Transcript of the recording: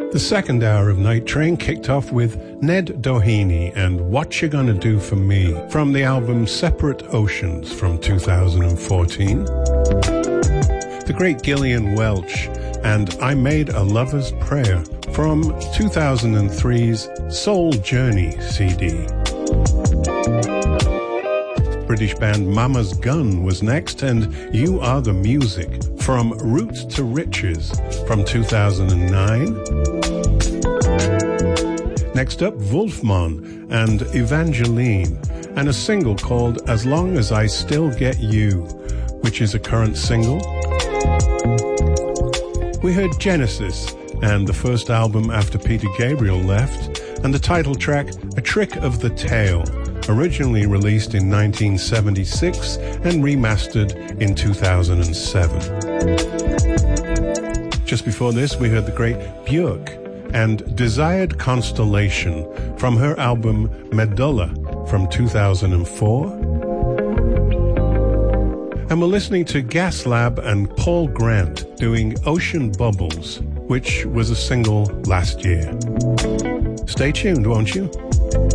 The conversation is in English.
The second hour of Night Train kicked off with Ned Doheny and What You Gonna Do For Me from the album Separate Oceans from 2014. The great Gillian Welch and I Made a Lover's Prayer from 2003's Soul Journey CD. British band Mama's Gun was next, and You Are the Music from Roots to Riches from 2009. Next up, Wolfman and Evangeline, and a single called As Long As I Still Get You, which is a current single. We heard Genesis and the first album after Peter Gabriel left, and the title track A Trick of the Tail, originally released in 1976 and remastered in 2007. Just before this, we heard the great Björk and Desired Constellation from her album Medulla from 2004. And we're listening to Gas Lab and Paul Grant doing Ocean Bubbles, which was a single last year. Stay tuned, won't you?